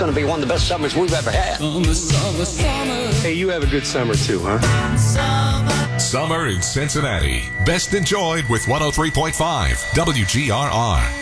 going to be one of the best summers we've ever had. Hey, you have a good summer too, huh? Summer in Cincinnati. Best enjoyed with 103.5 WGRR.